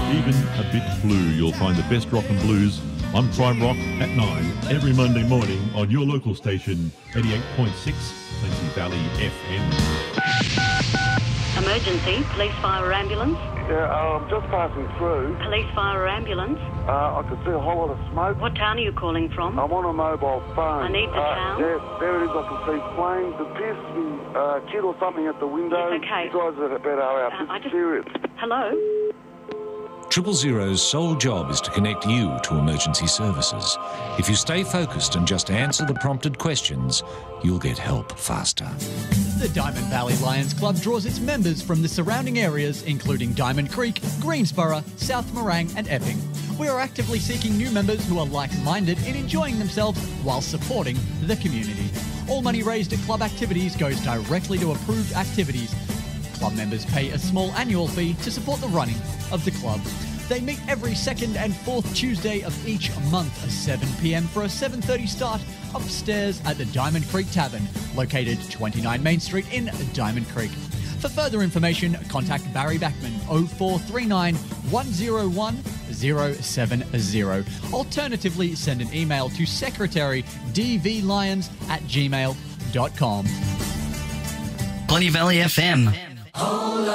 even a bit blue. You'll find the best rock and blues on Prime Rock at 9 every Monday morning on your local station, 88.6 Plenty Valley FM. Emergency, police, fire or ambulance? Yeah, I'm just passing through. Police, fire or ambulance? I could see a whole lot of smoke. What town are you calling from? I'm on a mobile phone. I need the town. Yeah, there it is. I can see flames. It appears to be a kid or something at the window. Yes, okay. You guys are better out. This is serious. Hello? 000's sole job is to connect you to emergency services. If you stay focused and just answer the prompted questions, you'll get help faster. The Diamond Valley Lions Club draws its members from the surrounding areas, including Diamond Creek, Greensboro, South Morang and Epping. We are actively seeking new members who are like-minded in enjoying themselves while supporting the community. All money raised at club activities goes directly to approved activities. Club members pay a small annual fee to support the running of the club. They meet every second and fourth Tuesday of each month at 7 p.m. for a 7:30 start upstairs at the Diamond Creek Tavern, located 29 Main Street in Diamond Creek. For further information, contact Barry Backman 0439 101 070. Alternatively, send an email to secretarydvlions@gmail.com. Plenty Valley FM.